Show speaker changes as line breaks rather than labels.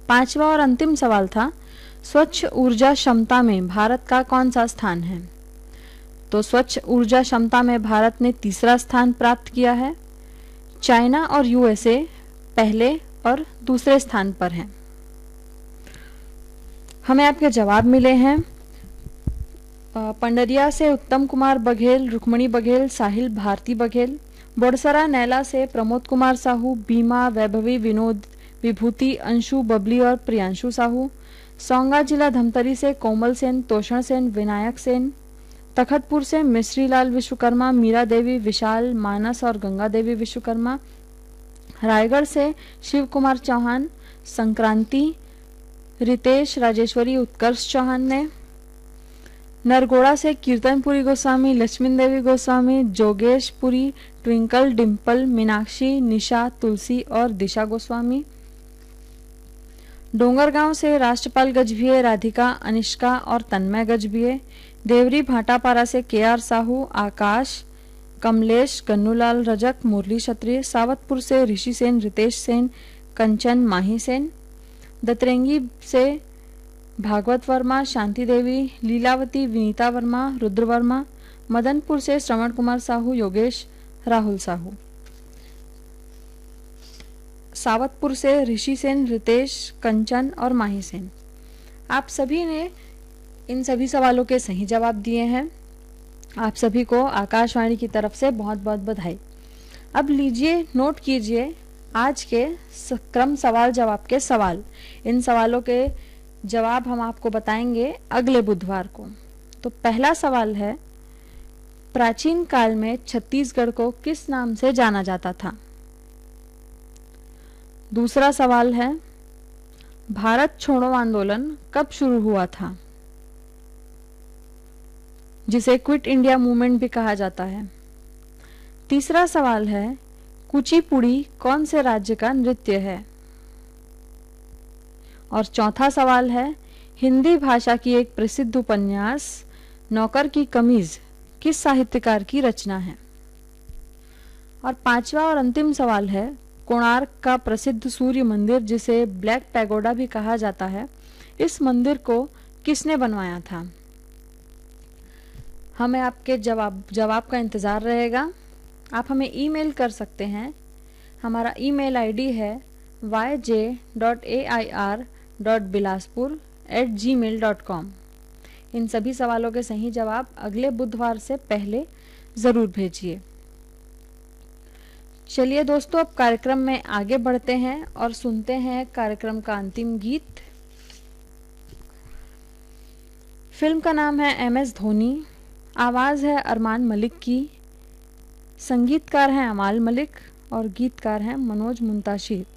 पांचवा और अंतिम सवाल था, स्वच्छ ऊर्जा क्षमता में भारत का कौन सा स्थान है? तो स्वच्छ ऊर्जा क्षमता में भारत ने तीसरा स्थान प्राप्त किया है। चाइना और यूएसए पहले और दूसरे स्थान पर हैं। हमें आपके जवाब मिले हैं। पंडरिया से उत्तम कुमार बघेल, रुक्मणी बघेल, साहिल भारती बघेल। बोड़सरा नैला से प्रमोद कुमार साहू, बीमा, वैभवी, विनोद, विभूति, अंशु, बबली और प्रियांशु साहू। सोंगा जिला धमतरी से कोमल सेन, तोषण सेन, विनायक सेन। तखतपुर से मिश्री लाल विश्वकर्मा, मीरा देवी, विशाल, मानस और गंगा देवी विश्वकर्मा। रायगढ़ से शिव कुमार चौहान, संक्रांति, रितेश, राजेश्वरी, उत्कर्ष चौहान ने। नरगोड़ा से कीर्तनपुरी गोस्वामी, लक्ष्मी देवी गोस्वामी, जोगेशपुरी, ट्विंकल, डिम्पल, मीनाक्षी, निशा, तुलसी और दिशा गोस्वामी। डोंगरगांव से राष्ट्रपाल गजभिये, राधिका, अनिष्का और तन्मय गजभिये। देवरी भाटापारा से केआर साहू, आकाश, कमलेश, गन्नूलाल रजक, मुरली क्षत्रिय। सावतपुर से ऋषि सेन, रितेश सेन, कंचन, माही सेन। दतरेंगी से भागवत वर्मा, शांति देवी, लीलावती, विनीता वर्मा, रुद्र वर्मा। मदनपुर से श्रवण कुमार साहू, योगेश, राहुल साहू। सावतपुर से ऋषि सेन, रितेश, कंचन और माही सेन। आप सभी ने इन सभी सवालों के सही जवाब दिए हैं। आप सभी को आकाशवाणी की तरफ से बहुत बहुत बधाई। अब लीजिए, नोट कीजिए आज के क्रम सवाल जवाब के सवाल। इन सवालों के जवाब हम आपको बताएंगे अगले बुधवार को। तो पहला सवाल है, प्राचीन काल में छत्तीसगढ़ को किस नाम से जाना जाता था? दूसरा सवाल है, भारत छोड़ो आंदोलन कब शुरू हुआ था, जिसे क्विट इंडिया मूवमेंट भी कहा जाता है? तीसरा सवाल है, कुचिपुड़ी कौन से राज्य का नृत्य है? और चौथा सवाल है, हिंदी भाषा की एक प्रसिद्ध उपन्यास नौकर की कमीज किस साहित्यकार की रचना है? और पांचवा और अंतिम सवाल है, कोणार्क का प्रसिद्ध सूर्य मंदिर जिसे ब्लैक पैगोडा भी कहा जाता है, इस मंदिर को किसने बनवाया था? हमें आपके जवाब का इंतजार रहेगा। आप हमें ईमेल कर सकते हैं। हमारा ईमेल आईडी है yj.air.bilaspur@gmail.com। इन सभी सवालों के सही जवाब अगले बुधवार से पहले जरूर भेजिए। चलिए दोस्तों, अब कार्यक्रम में आगे बढ़ते हैं और सुनते हैं कार्यक्रम का अंतिम गीत। फिल्म का नाम है MS धोनी, आवाज है अरमान मलिक की, संगीतकार हैं अमाल मलिक और गीतकार हैं मनोज मुंताशिर।